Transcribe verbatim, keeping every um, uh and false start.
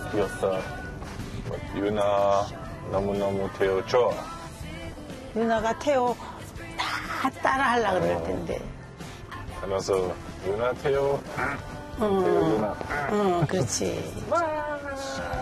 귀엽다. 유나 너무너무 태호 좋아. 유나가 태호 다 따라 하려고 그럴 텐데. 그래서 유나 태호, 태호 유나. 응, 그렇지.